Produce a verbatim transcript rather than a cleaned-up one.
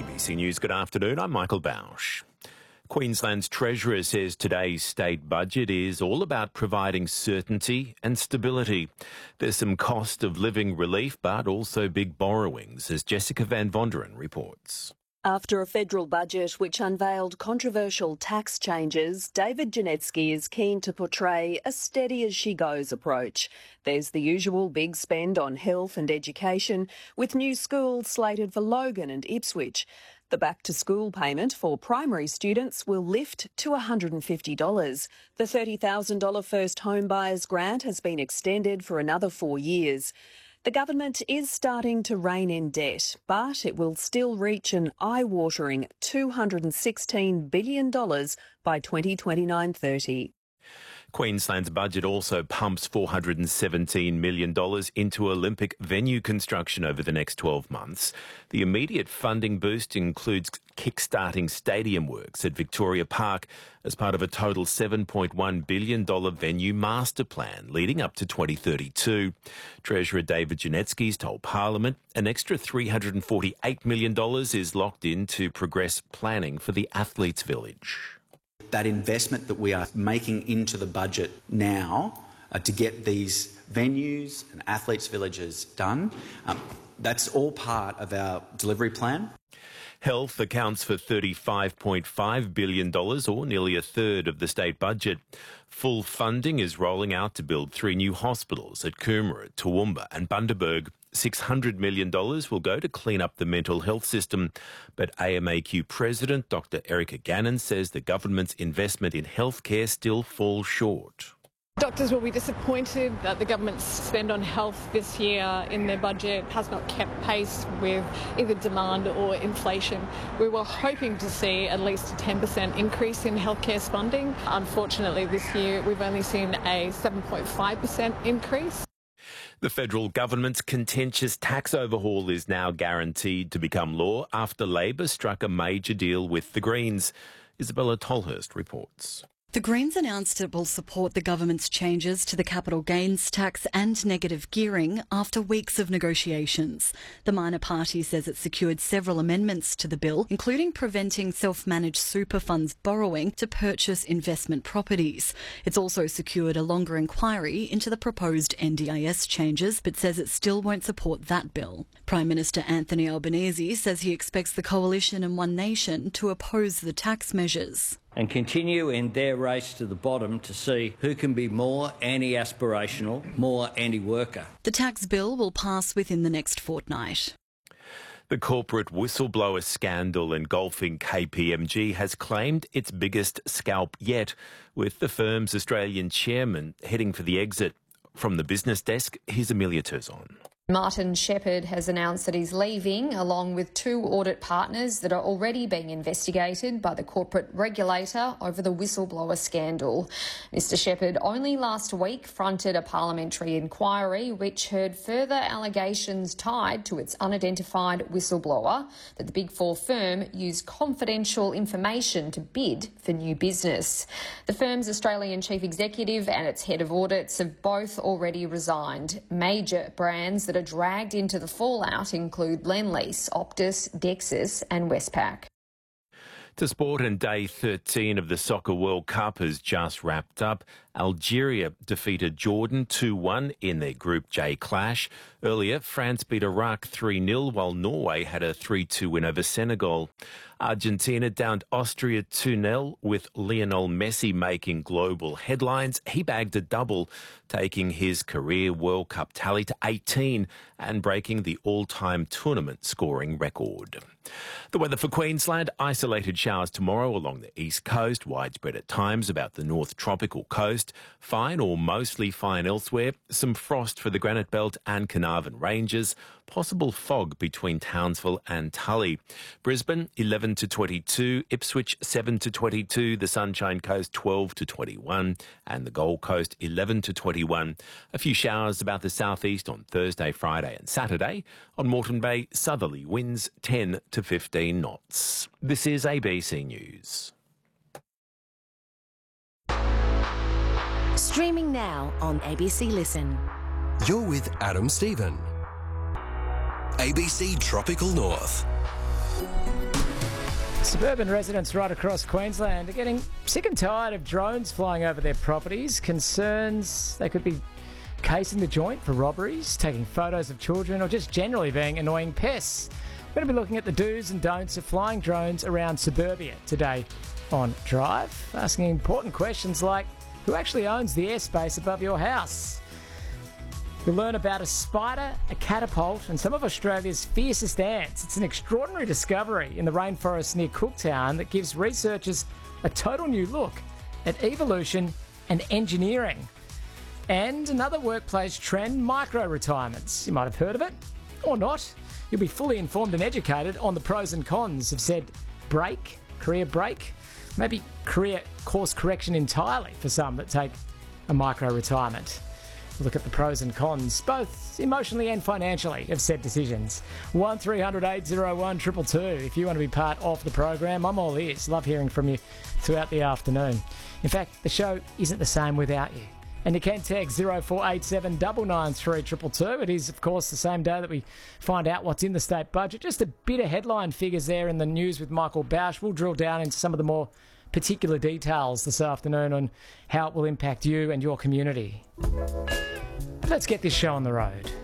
B C News, good afternoon. I'm Michael Bausch. Queensland's Treasurer says today's state budget is all about providing certainty and stability. There's some cost of living relief, but also big borrowings, as Jessica Van Vonderen reports. After a federal budget which unveiled controversial tax changes, David Janetsky is keen to portray a steady-as-she-goes approach. There's the usual big spend on health and education, with new schools slated for Logan and Ipswich. The back-to-school payment for primary students will lift to one hundred fifty dollars. The thirty thousand dollars first home buyers grant has been extended for another four years. The government is starting to rein in debt, but it will still reach an eye-watering two hundred sixteen billion dollars by twenty twenty-nine thirty. Queensland's budget also pumps four hundred seventeen million dollars into Olympic venue construction over the next twelve months. The immediate funding boost includes kick-starting stadium works at Victoria Park as part of a total seven point one billion dollars venue master plan leading up to twenty thirty-two. Treasurer David Janetsky's told Parliament an extra three hundred forty-eight million dollars is locked in to progress planning for the Athletes' Village. That investment that we are making into the budget now uh, to get these venues and athletes' villages done, um, that's all part of our delivery plan. Health accounts for thirty-five point five billion dollars, or nearly a third of the state budget. Full funding is rolling out to build three new hospitals at Coomera, Toowoomba and Bundaberg. six hundred million dollars will go to clean up the mental health system. But A M A Q President Doctor Erica Gannon says the government's investment in healthcare still falls short. Doctors will be disappointed that the government's spend on health this year in their budget has not kept pace with either demand or inflation. We were hoping to see at least a ten percent increase in healthcare spending. Unfortunately, this year we've only seen a seven point five percent increase. The federal government's contentious tax overhaul is now guaranteed to become law after Labor struck a major deal with the Greens. Isabella Tolhurst reports. The Greens announced it will support the government's changes to the capital gains tax and negative gearing after weeks of negotiations. The minor party says it secured several amendments to the bill, including preventing self-managed super funds borrowing to purchase investment properties. It's also secured a longer inquiry into the proposed N D I S changes, but says it still won't support that bill. Prime Minister Anthony Albanese says he expects the Coalition and One Nation to oppose the tax measures and continue in their race to the bottom to see who can be more anti-aspirational, more anti-worker. The tax bill will pass within the next fortnight. The corporate whistleblower scandal engulfing K P M G has claimed its biggest scalp yet, with the firm's Australian chairman heading for the exit. From the business desk, here's Amelia Terzon. Martin Shepherd has announced that he's leaving, along with two audit partners that are already being investigated by the corporate regulator over the whistleblower scandal. Mister Shepherd only last week fronted a parliamentary inquiry which heard further allegations tied to its unidentified whistleblower that the Big Four firm used confidential information to bid for new business. The firm's Australian chief executive and its head of audits have both already resigned. Major brands that are dragged into the fallout include Lendlease, Optus, Dexus and Westpac. To sport, and day thirteen of the Soccer World Cup has just wrapped up. Algeria defeated Jordan two one in their Group J clash. Earlier, France beat Iraq three nil, while Norway had a three two win over Senegal. Argentina downed Austria two nil, with Lionel Messi making global headlines. He bagged a double, taking his career World Cup tally to eighteen and breaking the all-time tournament scoring record. The weather for Queensland: isolated showers tomorrow along the east coast, widespread at times about the north tropical coast, fine or mostly fine elsewhere, some frost for the Granite Belt and Carnarvon Ranges, possible fog between Townsville and Tully. Brisbane eleven to twenty-two, Ipswich seven to twenty-two, the Sunshine Coast twelve to twenty-one and the Gold Coast eleven to twenty-one. A few showers about the southeast on Thursday, Friday and Saturday. On Moreton Bay, southerly winds ten to fifteen knots. This is A B C News. Streaming now on A B C Listen. You're with Adam Stephen. A B C Tropical North. Suburban residents right across Queensland are getting sick and tired of drones flying over their properties. Concerns they could be casing the joint for robberies, taking photos of children, or just generally being annoying pests. We're going to be looking at the do's and don'ts of flying drones around suburbia today on Drive, asking important questions like, who actually owns the airspace above your house? You'll learn about a spider, a catapult, and some of Australia's fiercest ants. It's an extraordinary discovery in the rainforest near Cooktown that gives researchers a total new look at evolution and engineering. And another workplace trend, micro-retirements. You might have heard of it, or not. You'll be fully informed and educated on the pros and cons of said break, career break, maybe career course correction entirely for some that take a micro-retirement. We'll look at the pros and cons, both emotionally and financially, of said decisions. one three hundred eight oh one two two two. If you want to be part of the program, I'm all ears. Love hearing from you throughout the afternoon. In fact, the show isn't the same without you. And you can text zero four eight seven nine nine three two two two. It is, of course, the same day that we find out what's in the state budget. Just a bit of headline figures there in the news with Michael Bausch. We'll drill down into some of the more particular details this afternoon on how it will impact you and your community. Let's get this show on the road.